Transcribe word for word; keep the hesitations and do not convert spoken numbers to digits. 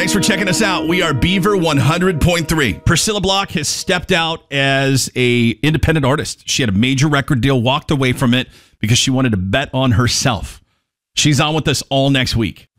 Thanks for checking us out. We are Beaver one hundred point three. Priscilla Block has stepped out as a independent artist. She had a major record deal, walked away from it because she wanted to bet on herself. She's on with us all next week.